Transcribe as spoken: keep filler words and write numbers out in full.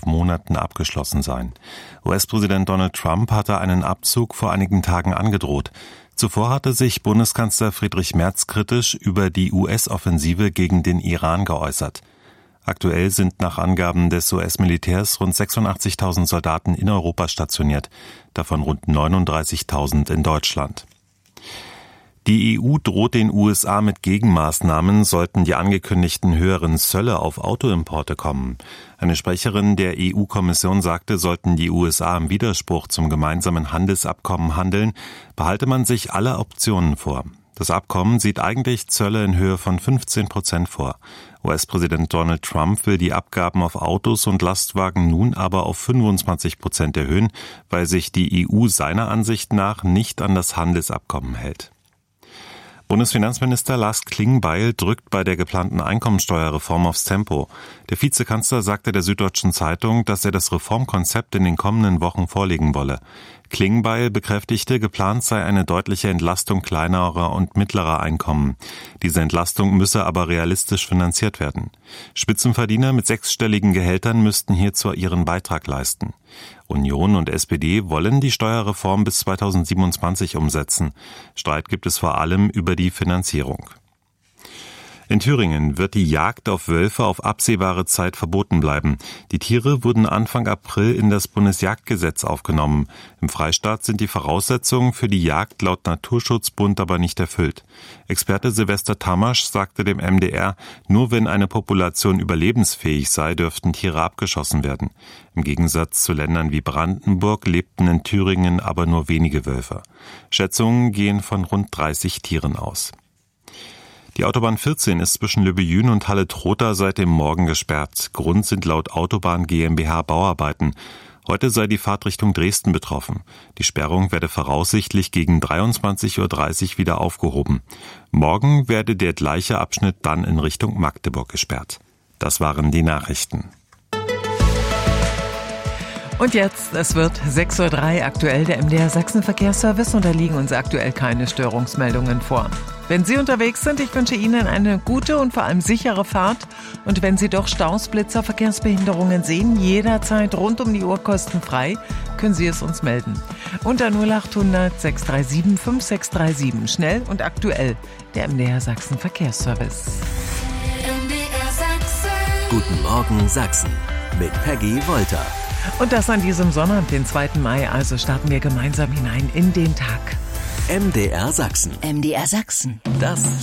zwölf Monaten abgeschlossen sein. U S-Präsident Donald Trump hatte einen Abzug vor einigen Tagen angedroht. Zuvor hatte sich Bundeskanzler Friedrich Merz kritisch über die U S-Offensive gegen den Iran geäußert. Aktuell sind nach Angaben des U S-Militärs rund sechsundachtzigtausend Soldaten in Europa stationiert, davon rund neununddreißigtausend in Deutschland. Die E U droht den U S A mit Gegenmaßnahmen, sollten die angekündigten höheren Zölle auf Autoimporte kommen. Eine Sprecherin der E U-Kommission sagte, sollten die U S A im Widerspruch zum gemeinsamen Handelsabkommen handeln, behalte man sich alle Optionen vor. Das Abkommen sieht eigentlich Zölle in Höhe von fünfzehn Prozent vor. U S-Präsident Donald Trump will die Abgaben auf Autos und Lastwagen nun aber auf fünfundzwanzig Prozent erhöhen, weil sich die E U seiner Ansicht nach nicht an das Handelsabkommen hält. Bundesfinanzminister Lars Klingbeil drückt bei der geplanten Einkommensteuerreform aufs Tempo. Der Vizekanzler sagte der Süddeutschen Zeitung, dass er das Reformkonzept in den kommenden Wochen vorlegen wolle. Klingbeil bekräftigte, geplant sei eine deutliche Entlastung kleinerer und mittlerer Einkommen. Diese Entlastung müsse aber realistisch finanziert werden. Spitzenverdiener mit sechsstelligen Gehältern müssten hierzu ihren Beitrag leisten. Union und S P D wollen die Steuerreform bis zweitausendsiebenundzwanzig umsetzen. Streit gibt es vor allem über die Finanzierung. In Thüringen wird die Jagd auf Wölfe auf absehbare Zeit verboten bleiben. Die Tiere wurden Anfang April in das Bundesjagdgesetz aufgenommen. Im Freistaat sind die Voraussetzungen für die Jagd laut Naturschutzbund aber nicht erfüllt. Experte Silvester Tamasch sagte dem M D R, nur wenn eine Population überlebensfähig sei, dürften Tiere abgeschossen werden. Im Gegensatz zu Ländern wie Brandenburg lebten in Thüringen aber nur wenige Wölfe. Schätzungen gehen von rund dreißig Tieren aus. Die Autobahn vierzehn ist zwischen Löbejün und Halle-Trotha seit dem Morgen gesperrt. Grund sind laut Autobahn GmbH Bauarbeiten. Heute sei die Fahrt Richtung Dresden betroffen. Die Sperrung werde voraussichtlich gegen dreiundzwanzig Uhr dreißig wieder aufgehoben. Morgen werde der gleiche Abschnitt dann in Richtung Magdeburg gesperrt. Das waren die Nachrichten. Und jetzt, es wird sechs Uhr drei, aktuell der M D R Sachsen Verkehrsservice, und da liegen uns aktuell keine Störungsmeldungen vor. Wenn Sie unterwegs sind, ich wünsche Ihnen eine gute und vor allem sichere Fahrt. Und wenn Sie doch Staus, Blitzer, Verkehrsbehinderungen sehen, jederzeit rund um die Uhr kostenfrei, können Sie es uns melden. Unter null acht hundert sechs drei sieben fünf sechs drei sieben. Schnell und aktuell, der M D R Sachsen Verkehrsservice. M D R Sachsen. Guten Morgen Sachsen mit Peggy Wolter. Und das an diesem Sonnabend, den zweiten Mai, also starten wir gemeinsam hinein in den Tag. M D R Sachsen. M D R Sachsen. Das